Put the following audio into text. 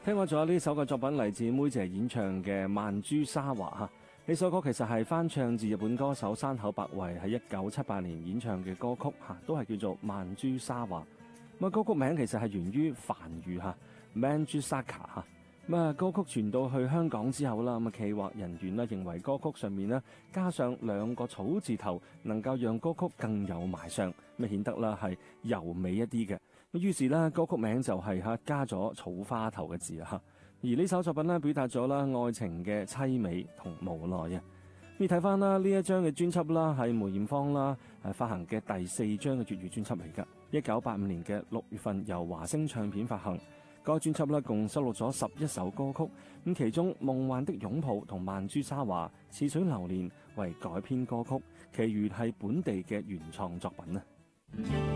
聽過咗呢首嘅作品嚟自妹姐演唱嘅《曼珠沙華》哈，呢首歌其實係翻唱自日本歌手山口百惠喺1978年演唱嘅歌曲哈，都係叫做《曼珠沙華》。咁啊，歌曲名其實係源於梵語哈 ，Manjusaka 哈。咁啊，歌曲傳到去香港之後啦，咁啊，企劃人員咧認為歌曲上面咧加上2個草字頭，能夠讓歌曲更有賣相，咁顯得啦係柔美一啲嘅。咁於是咧，歌曲名就係加咗草花頭嘅字啊。而呢首作品咧表達咗啦愛情嘅淒美同無奈啊。咁睇翻啦呢一張嘅專輯啦，係梅艷芳啦發行嘅第4張嘅粵語專輯嚟㗎。1985年嘅6月份由華星唱片發行。該專輯咧共收錄咗11首歌曲，咁其中《夢幻的擁抱》同《曼珠沙華》《似水流年》為改編歌曲，其餘係本地嘅原創作品啊。